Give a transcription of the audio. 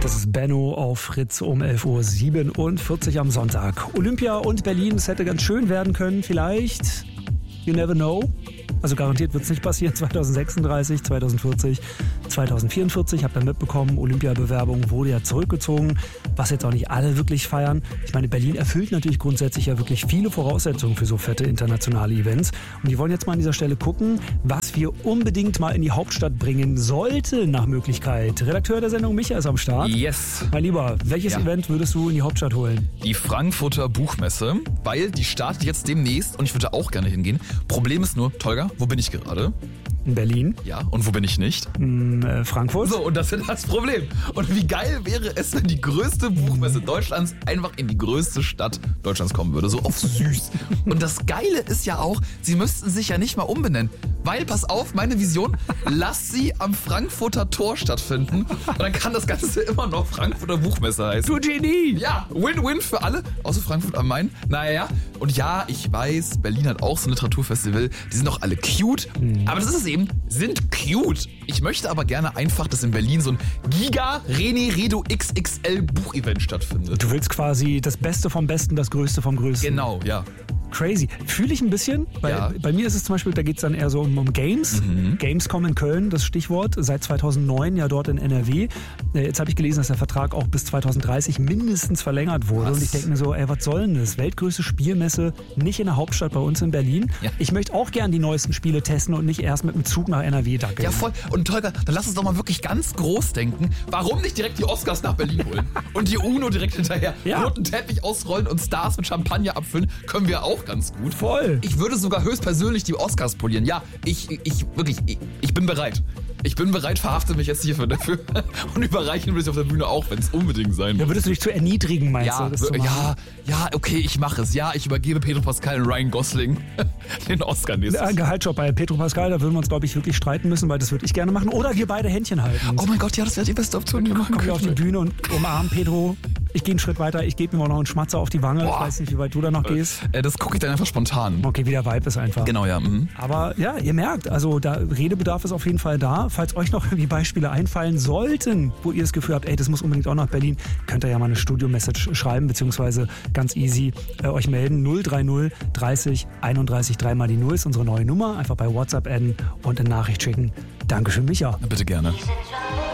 Das ist Benno auf Fritz um 11.47 Uhr am Sonntag. Olympia und Berlin, es hätte ganz schön werden können, vielleicht. You never know. Also garantiert wird es nicht passieren. 2036, 2040, 2044. Habt ihr mitbekommen, Olympiabewerbung wurde ja zurückgezogen, was jetzt auch nicht alle wirklich feiern. Ich meine, Berlin erfüllt natürlich grundsätzlich ja wirklich viele Voraussetzungen für so fette internationale Events. Und die wollen jetzt mal an dieser Stelle gucken, was wir unbedingt mal in die Hauptstadt bringen sollten nach Möglichkeit. Redakteur der Sendung Micha ist am Start. Yes. Mein Lieber, welches Event würdest du in die Hauptstadt holen? Die Frankfurter Buchmesse, weil die startet jetzt demnächst und ich würde auch gerne hingehen. Problem ist nur, Tolga, wo bin ich gerade? In Berlin. Ja, und wo bin ich nicht? In Frankfurt. So, und das ist das Problem. Und wie geil wäre es, wenn die größte Buchmesse Deutschlands einfach in die größte Stadt Deutschlands kommen würde. So auf süß. Und das Geile ist ja auch, sie müssten sich ja nicht mal umbenennen. Weil, pass auf, meine Vision, lass sie am Frankfurter Tor stattfinden. Und dann kann das Ganze immer noch Frankfurter Buchmesse heißen. Du Genie! Ja, Win-Win für alle, außer Frankfurt am Main. Naja, und ja, ich weiß, Berlin hat auch so ein Literaturfestival. Die sind doch alle cute. Aber das ist es eben, sind cute. Ich möchte aber gerne einfach, dass in Berlin so ein Giga-René Redo XXL Buchevent stattfindet. Du willst quasi das Beste vom Besten, das Größte vom Größten. Genau, ja. Crazy. Fühle ich ein bisschen. Bei mir ist es zum Beispiel, da geht es dann eher so um Games. Gamescom in Köln, das Stichwort. Seit 2009 ja dort in NRW. Jetzt habe ich gelesen, dass der Vertrag auch bis 2030 mindestens verlängert wurde. Was? Und ich denke mir so, ey, was soll denn das? Weltgrößte Spielmesse, nicht in der Hauptstadt bei uns in Berlin. Ja. Ich möchte auch gern die neuesten Spiele testen und nicht erst mit dem Zug nach NRW dackeln. Ja, voll. Und Tolga, dann lass uns doch mal wirklich ganz groß denken. Warum nicht direkt die Oscars nach Berlin holen? Und die UNO direkt hinterher. Ja. Roten Teppich ausrollen und Stars mit Champagner abfüllen, können wir auch ganz gut. Voll. Ich würde sogar höchstpersönlich die Oscars polieren. Ja, ich bin bereit. Ich bin bereit, verhafte mich jetzt hierfür dafür und überreichen will ich auf der Bühne auch, wenn es unbedingt sein Da muss. würdest du dich zu erniedrigen, meinst du? Das zu machen? ja, okay, ich mache es. Ja, ich übergebe Pedro Pascal und Ryan Gosling den Oscar nächstes. Ein Gehaltsjob bei Pedro Pascal, da würden wir uns, glaube ich, wirklich streiten müssen, weil das würde ich gerne machen. Oder wir beide Händchen halten. Oh mein Gott, ja, das wäre die beste Option, die wir machen Kommen wir auf die könnten. Bühne und umarmen Pedro. Ich gehe einen Schritt weiter, ich gebe ihm auch noch einen Schmatzer auf die Wange. Boah. Ich weiß nicht, wie weit du da noch gehst. Das gucke ich dann einfach spontan. Okay, wie der Vibe ist einfach. Genau, ja. Mhm. Aber ja, ihr merkt, also da Redebedarf ist auf jeden Fall da. Falls euch noch irgendwie Beispiele einfallen sollten, wo ihr das Gefühl habt, ey, das muss unbedingt auch nach Berlin, könnt ihr ja mal eine Studio-Message schreiben, beziehungsweise ganz easy euch melden. 030 30 31 3 mal die 0 ist unsere neue Nummer. Einfach bei WhatsApp adden und eine Nachricht schicken. Dankeschön, Micha. Bitte gerne.